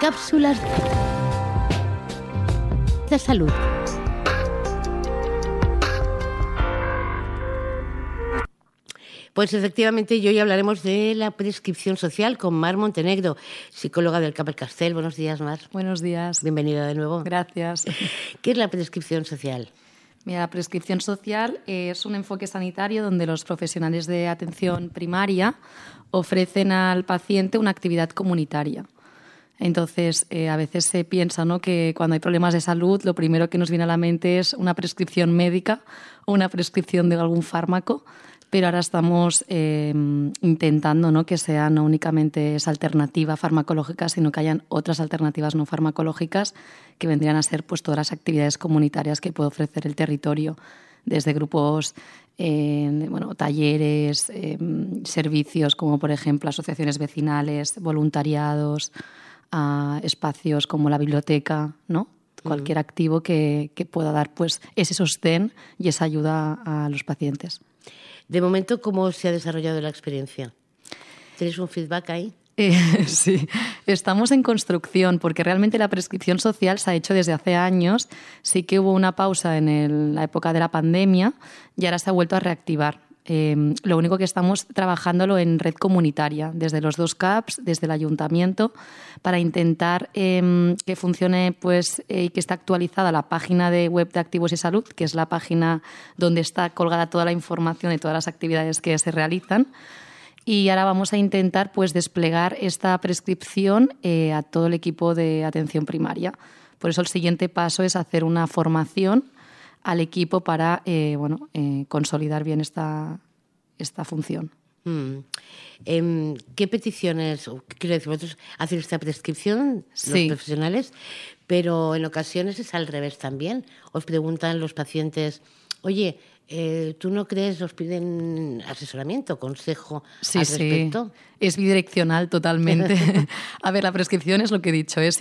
Cápsulas de salud. Pues efectivamente, hoy hablaremos de la prescripción social con Mar Montenegro, psicóloga del Cap el Castell. Buenos días, Mar. Buenos días. Bienvenida de nuevo. Gracias. ¿Qué es la prescripción social? Mira, la prescripción social es un enfoque sanitario donde los profesionales de atención primaria ofrecen al paciente una actividad comunitaria. Entonces, a veces se piensa, ¿no?, que cuando hay problemas de salud, lo primero que nos viene a la mente es una prescripción médica o una prescripción de algún fármaco, pero ahora estamos intentando, ¿no?, que sea no únicamente esa alternativa farmacológica, sino que hayan otras alternativas no farmacológicas que vendrían a ser pues todas las actividades comunitarias que puede ofrecer el territorio, desde grupos, talleres, servicios como por ejemplo asociaciones vecinales, voluntariados, a espacios como la biblioteca, ¿no? Cualquier activo que pueda dar pues ese sostén y esa ayuda a los pacientes. De momento, ¿cómo se ha desarrollado la experiencia? ¿Tenéis un feedback ahí? Sí, estamos en construcción porque realmente la prescripción social se ha hecho desde hace años. Sí que hubo una pausa en la época de la pandemia y ahora se ha vuelto a reactivar. Lo único que estamos trabajándolo en red comunitaria, desde los dos CAPs, desde el ayuntamiento, para intentar que funcione pues, y que esté actualizada la página de web de Activos y Salud, que es la página donde está colgada toda la información de todas las actividades que se realizan. Y ahora vamos a intentar pues, desplegar esta prescripción a todo el equipo de atención primaria. Por eso el siguiente paso es hacer una formación al equipo para consolidar bien esta función. ¿Qué peticiones, quiero decir, vosotros hacéis esta prescripción, sí, los profesionales, pero en ocasiones es al revés también? Os preguntan los pacientes, oye, ¿tú no crees, os piden asesoramiento, consejo al respecto? Sí, es bidireccional totalmente. A ver, la prescripción es lo que he dicho, es